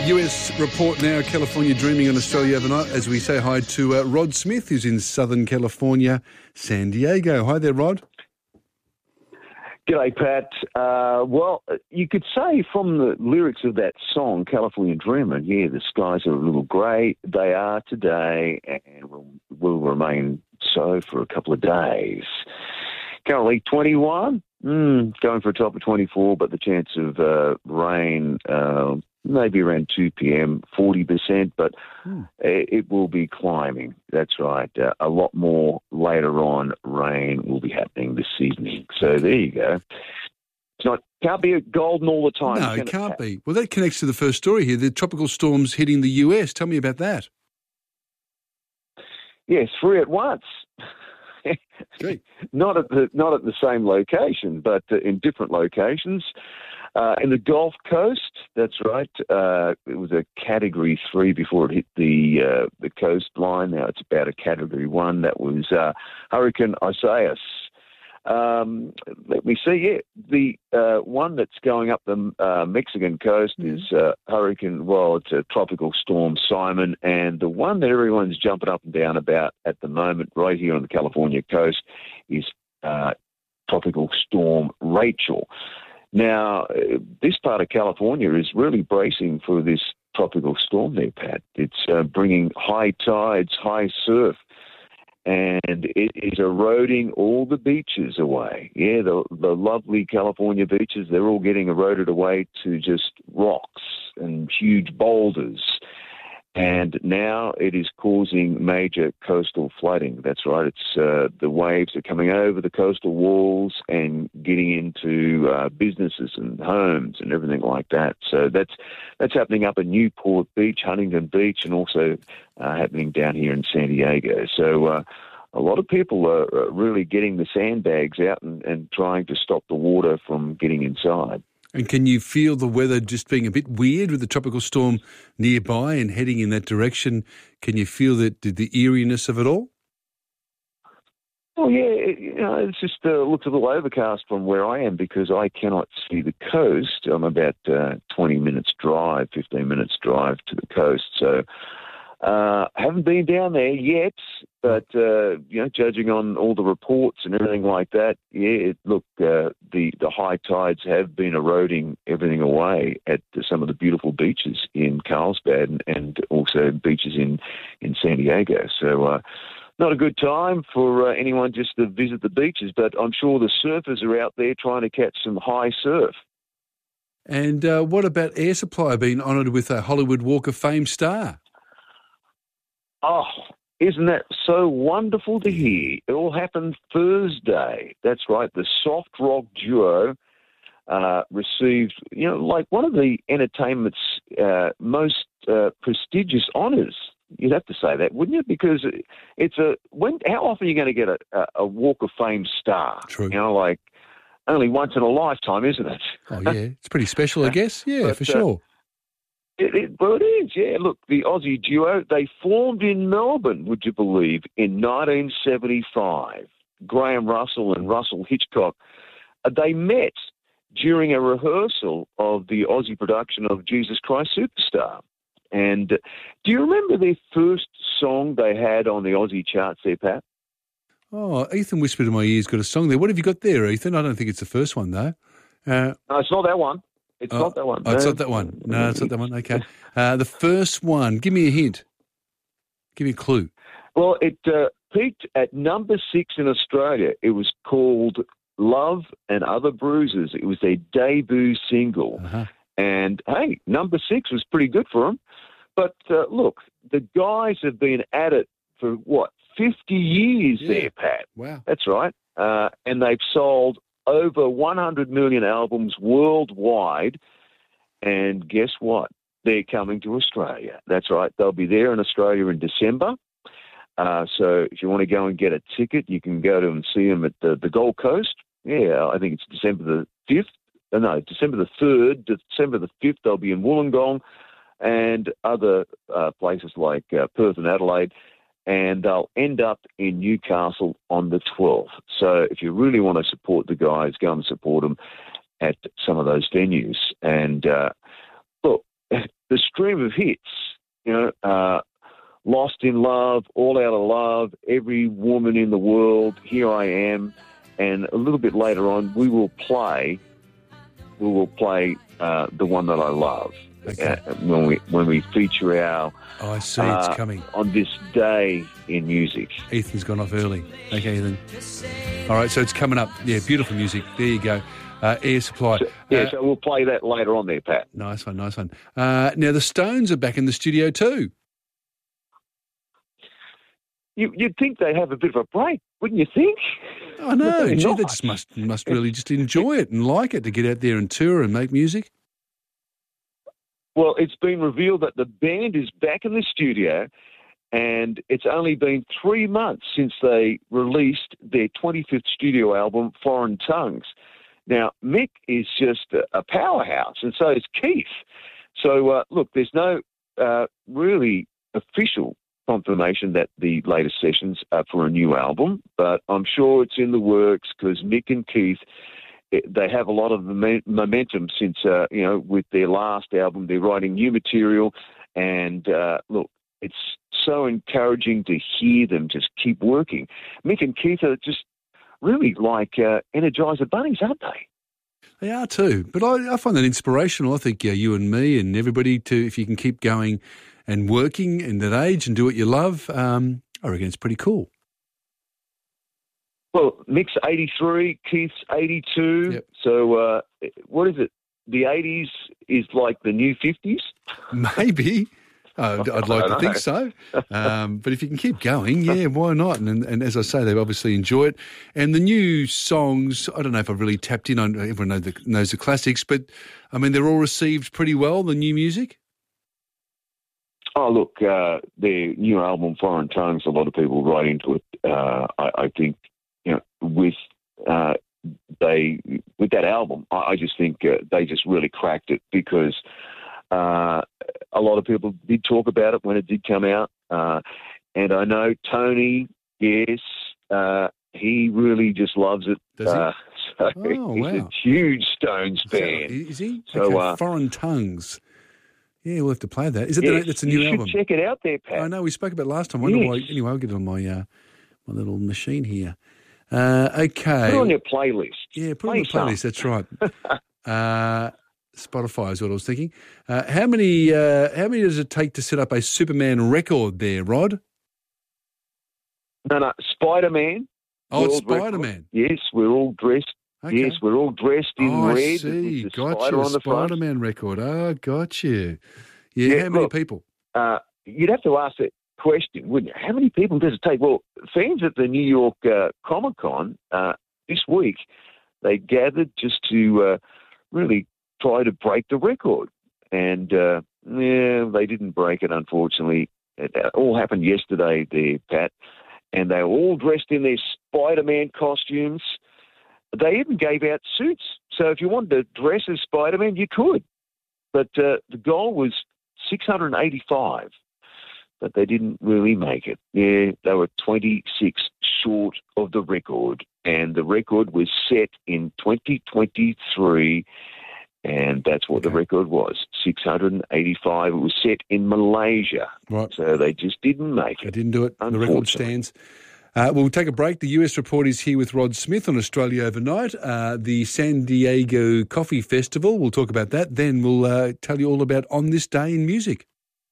US report now, California dreaming on Australia overnight, as we say hi to Rod Smith, who's in Southern California, San Diego. Hi there, Rod. G'day, Pat. Well, you could say from the lyrics of that song, California Dreamer, yeah, the skies are a little grey. They are today and will remain so for a couple of days. Currently 21, going for a top of 24, but the chance of rain maybe around 2 p.m., 40%, but it will be climbing. That's right. A lot more later on rain will be happening this evening. So there you go. Can't be golden all the time. No, it can't be. Well, that connects to the first story here, the tropical storms hitting the US. Tell me about that. Yes, 3 at once. Not at the same location, but in different locations. In the Gulf Coast, that's right. It was a Category 3 before it hit the coastline. Now it's about a Category 1. That was Hurricane Isaias. Let me see. Yeah, the one that's going up the Mexican coast is Hurricane. Well, it's a Tropical Storm Simon, and the one that everyone's jumping up and down about at the moment, right here on the California coast, is Tropical Storm Rachel. Now, this part of California is really bracing for this tropical storm there, Pat. It's bringing high tides, high surf, and it is eroding all the beaches away. Yeah, the lovely California beaches, they're all getting eroded away to just rocks and huge boulders. And now it is causing major coastal flooding. That's right. It's the waves are coming over the coastal walls and getting into businesses and homes and everything like that. So that's happening up at Newport Beach, Huntington Beach, and also happening down here in San Diego. So a lot of people are really getting the sandbags out and trying to stop the water from getting inside. And can you feel the weather just being a bit weird with the tropical storm nearby and heading in that direction? Can you feel the eeriness of it all? Oh, yeah. It's just looks a little overcast from where I am because I cannot see the coast. I'm about 15 minutes drive to the coast. So haven't been down there yet, but, judging on all the reports and everything like that, the high tides have been eroding everything away at some of the beautiful beaches in Carlsbad and also beaches in San Diego. So not a good time for anyone just to visit the beaches, but I'm sure the surfers are out there trying to catch some high surf. And what about Air Supply being honoured with a Hollywood Walk of Fame star? Oh, isn't that so wonderful to hear? It all happened Thursday. That's right. The soft rock duo received, like one of the entertainment's most prestigious honours. You'd have to say that, wouldn't you? Because it's how often are you going to get a Walk of Fame star? True. Like only once in a lifetime, isn't it? Oh, yeah. It's pretty special, I guess. Yeah, but, for sure. Well, it is, yeah. Look, the Aussie duo, they formed in Melbourne, would you believe, in 1975. Graham Russell and Russell Hitchcock. They met during a rehearsal of the Aussie production of Jesus Christ Superstar. And do you remember their first song they had on the Aussie charts there, Pat? Oh, Ethan whispered in my ear's got a song there. What have you got there, Ethan? I don't think it's the first one, though. No, it's not that one. It's not that one. Oh, it's not that one. No, it's not that one. Okay. The first one, give me a hint. Give me a clue. Well, it peaked at number 6 in Australia. It was called Love and Other Bruises. It was their debut single. Uh-huh. And, hey, number 6 was pretty good for them. But, look, the guys have been at it for, 50 years there, Pat. Wow. That's right. And they've sold over 100 million albums worldwide. And guess what? They're coming to Australia. That's right. They'll be there in Australia in December. So if you want to go and get a ticket, you can go to and see them at the Gold Coast. Yeah, I think it's December the 5th. December the 3rd, December the 5th, they'll be in Wollongong and other places like Perth and Adelaide. And they'll end up in Newcastle on the 12th. So if you really want to support the guys, go and support them at some of those venues. And look, the street stream of hits, Lost in Love, All Out of Love, Every Woman in the World, Here I Am, and a little bit later on we will play The One That I Love. Okay. When we feature our I see it's coming on this day in music. Ethan's gone off early. Okay, Ethan. All right, so it's coming up. Yeah, beautiful music. There you go. Air Supply. So we'll play that later on there, Pat. Nice one. Now, the Stones are back in the studio too. You'd think they have a bit of a break, wouldn't you think? I know. Gee, they just must really just enjoy it and like it to get out there and tour and make music. Well, it's been revealed that the band is back in the studio, and it's only been 3 months since they released their 25th studio album, Foreign Tongues. Now, Mick is just a powerhouse, and so is Keith. So, look, there's no really official confirmation that the latest sessions are for a new album, but I'm sure it's in the works because Mick and Keith, they have a lot of momentum since, with their last album. They're writing new material, and look, it's so encouraging to hear them just keep working. Mick and Keith are just really like Energizer Bunnies, aren't they? They are too, but I find that inspirational. I think you and me and everybody, if you can keep going and working in that age and do what you love, I reckon it's pretty cool. Well, Mick's 83, Keith's 82. Yep. So what is it? The 80s is like the new 50s? Maybe. I'd like to think so. But if you can keep going, yeah, why not? And as I say, they obviously enjoy it. And the new songs, I don't know if I've really tapped in on, everyone knows the classics, but, I mean, they're all received pretty well, the new music? Oh, look, their new album, Foreign Tongues, a lot of people write into it. I think, with that album, I just think they just really cracked it because a lot of people did talk about it when it did come out. And I know Tony, yes, he really just loves it. Does he? So wow. He's a huge Stones fan. Is he? So, okay, Foreign Tongues. Yeah, we'll have to play that. Is it that's a new album? You should check it out there, Pat. I know, we spoke about it last time. Anyway, I'll get it on my my little machine here. Okay. Put it on your playlist. Yeah, put it on the playlist, that's right. Spotify is what I was thinking. How many does it take to set up a Superman record there, Rod? No, Spider-Man. Oh, it's Spider-Man. Yes, we're all dressed. Okay. Yes, we're all dressed in red. I see. Got you. On the Spider-Man record. Oh, got you. Yeah, how many people? You'd have to ask that question, wouldn't you? How many people does it take? Well, fans at the New York Comic-Con this week, they gathered just to really try to break the record. And, they didn't break it, unfortunately. It all happened yesterday there, Pat. And they were all dressed in their Spider-Man costumes. They even gave out suits. So if you wanted to dress as Spider-Man, you could. But the goal was 685. But they didn't really make it. Yeah, they were 26 short of the record. And the record was set in 2023. And that's what the record was, 685. It was set in Malaysia. Right. So they just didn't make it. They didn't do it. The record stands. We'll take a break. The US Report is here with Rod Smith on Australia Overnight. The San Diego Coffee Festival, we'll talk about that. Then we'll tell you all about On This Day in Music.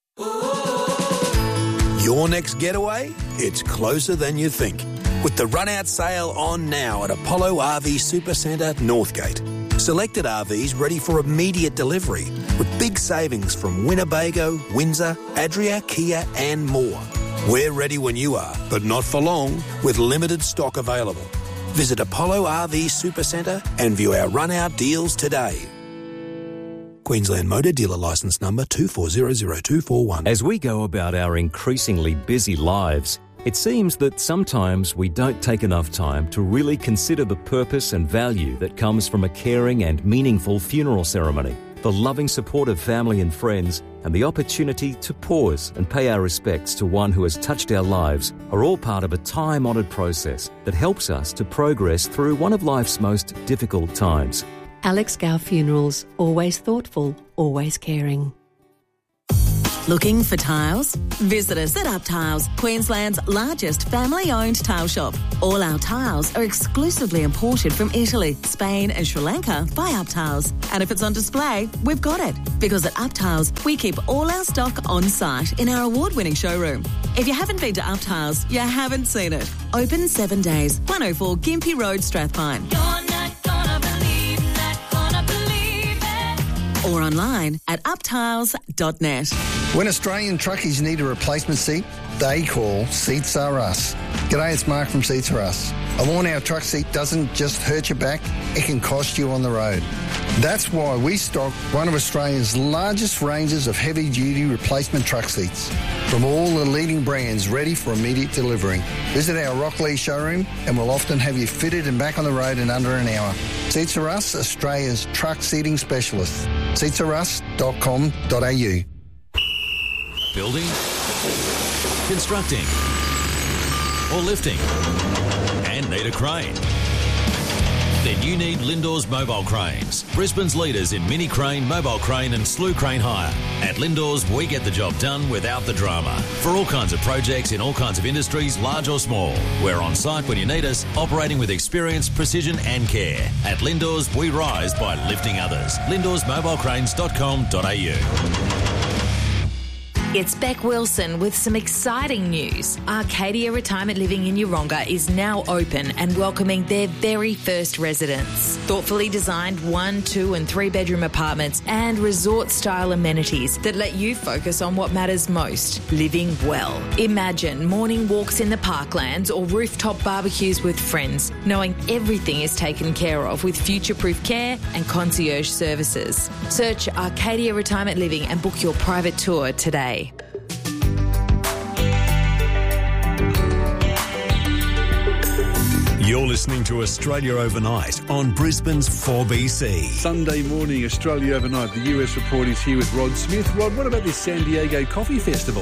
Your next getaway? It's closer than you think. With the run-out sale on now at Apollo RV Supercentre, Northgate. Selected RVs ready for immediate delivery with big savings from Winnebago, Windsor, Adria, Kia and more. We're ready when you are, but not for long, with limited stock available. Visit Apollo RV Supercentre and view our run-out deals today. Queensland Motor Dealer Licence Number 2400241. As we go about our increasingly busy lives, it seems that sometimes we don't take enough time to really consider the purpose and value that comes from a caring and meaningful funeral ceremony. The loving support of family and friends and the opportunity to pause and pay our respects to one who has touched our lives are all part of a time-honoured process that helps us to progress through one of life's most difficult times. Alex Gow Funerals, always thoughtful, always caring. Looking for tiles? Visit us at Up Tiles, Queensland's largest family-owned tile shop. All our tiles are exclusively imported from Italy, Spain and Sri Lanka by Up Tiles. And if it's on display, we've got it. Because at Up Tiles, we keep all our stock on site in our award-winning showroom. If you haven't been to Up Tiles, you haven't seen it. Open 7 days, 104 Gympie Road, Strathpine. Or online at uptiles.net. When Australian truckies need a replacement seat, they call Seats Are Us. G'day, it's Mark from Seats Are Us. A worn-out truck seat doesn't just hurt your back, it can cost you on the road. That's why we stock one of Australia's largest ranges of heavy-duty replacement truck seats from all the leading brands ready for immediate delivery. Visit our Rockley showroom and we'll often have you fitted and back on the road in under an hour. Seats Are Us, Australia's truck seating specialist. seatsarus.com.au. Building, constructing, or lifting, and need a crane? Then you need Lindor's Mobile Cranes, Brisbane's leaders in mini crane, mobile crane and slew crane hire. At Lindor's, we get the job done without the drama. For all kinds of projects in all kinds of industries, large or small. We're on site when you need us, operating with experience, precision and care. At Lindor's, we rise by lifting others. Lindor'sMobileCranes.com.au. It's Beck Wilson with some exciting news. Arcadia Retirement Living in Yeronga is now open and welcoming their very first residents. Thoughtfully designed 1, 2 and 3 bedroom apartments and resort-style amenities that let you focus on what matters most, living well. Imagine morning walks in the parklands or rooftop barbecues with friends, knowing everything is taken care of with future-proof care and concierge services. Search Arcadia Retirement Living and book your private tour today. You're listening to Australia Overnight on Brisbane's 4BC. Sunday morning, Australia Overnight. The US Report is here with Rod Smith. Rod, what about this San Diego Coffee Festival?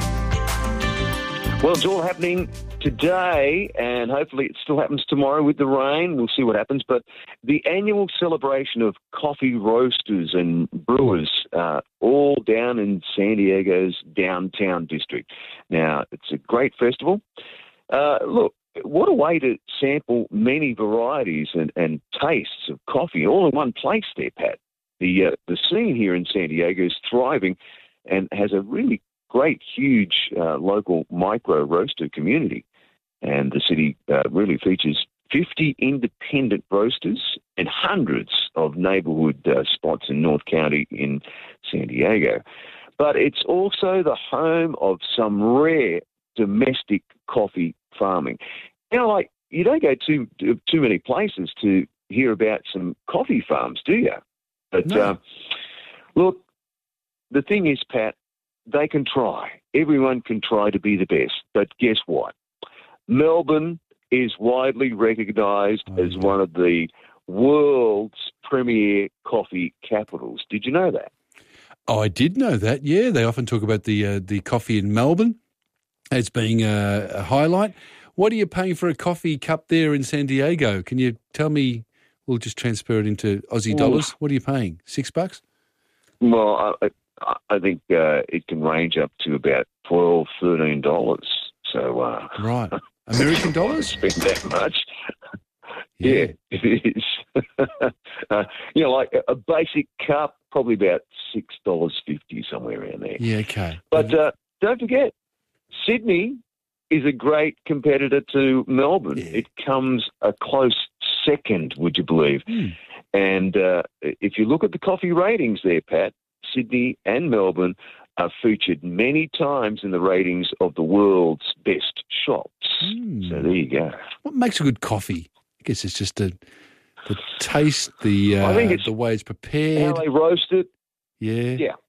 Well, it's all happening today, and hopefully it still happens tomorrow with the rain. We'll see what happens. But the annual celebration of coffee roasters and brewers, all down in San Diego's downtown district. Now, it's a great festival. Look, what a way to sample many varieties and tastes of coffee all in one place there, Pat. The scene here in San Diego is thriving and has a really great, huge local micro roaster community. And the city really features 50 independent roasters and hundreds of neighbourhood spots in North County in San Diego. But it's also the home of some rare domestic coffee farming. You know, like, you don't go too many places to hear about some coffee farms, do you? But No. Look, the thing is, Pat, they can try. Everyone can try to be the best. But guess what? Melbourne is widely recognised as one of the world's premier coffee capitals. Did you know that? Oh, I did know that, yeah. They often talk about the coffee in Melbourne as being a highlight. What are you paying for a coffee cup there in San Diego? Can you tell me? We'll just transfer it into Aussie dollars. What are you paying? $6? Well, I think it can range up to about $12, $13. So Right. American dollars? spend that much. Yeah. Yeah, it is. You know, like a basic cup, probably about $6.50, somewhere around there. Yeah, okay. But don't forget, Sydney is a great competitor to Melbourne. Yeah. It comes a close second, would you believe? And if you look at the coffee ratings there, Pat, Sydney and Melbourne are featured many times in the ratings of the world's best shops. So there you go. What makes a good coffee? I guess it's just the taste, I think it's the way it's How prepared. they roast it. Yeah. Yeah.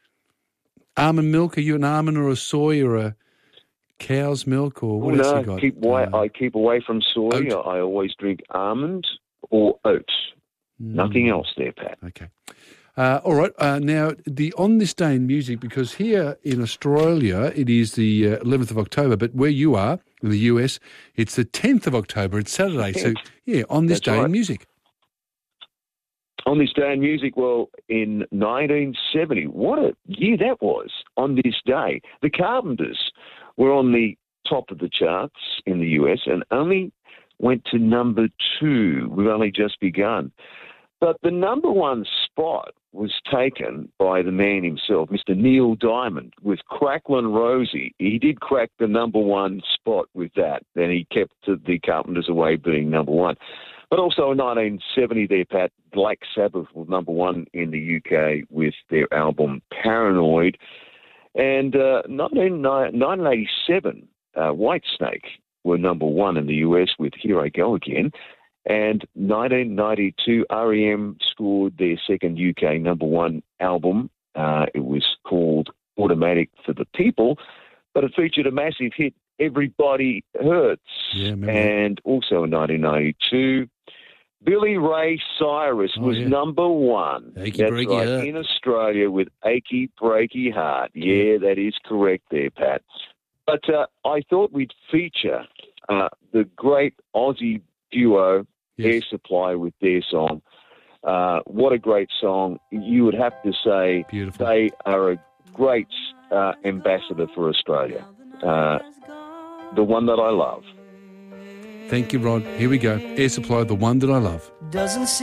Almond milk? Are you an almond or a soy or a cow's milk or what else you got? I keep away from soy. Oat. I always drink almond or oat. Nothing else there, Pat. Okay. All right. Now, on this day in music, because here in Australia it is the 11th of October, but where you are in the US, it's the 10th of October. It's Saturday. So, yeah, on this That's day right. in music. On this day in music, well, in 1970, what a year that was. On this day, the Carpenters were on the top of the charts in the US and only went to number 2. We've only just begun. But the number 1 spot was taken by the man himself, Mr. Neil Diamond, with Cracklin' Rosie. He did crack the number 1 spot with that. Then he kept the Carpenters away being number 1. But also in 1970 there, Pat, Black Sabbath was number 1 in the UK with their album Paranoid. And 1987, Whitesnake were number 1 in the US with Here I Go Again. And 1992, R.E.M. scored their second UK number 1 album. It was called Automatic for the People, but it featured a massive hit, Everybody Hurts. Yeah, and also in 1992, Billy Ray Cyrus was number 1. Achy That's Breaky right, Heart. in Australia with Achy Breaky Heart. Yeah, that is correct there, Pat. But I thought we'd feature the great Aussie duo, Air Supply, with their song. What a great song. You would have to say Beautiful. They are a great ambassador for Australia. The One That I Love. Thank you, Rod. Here we go. Air Supply, The One That I Love. Doesn't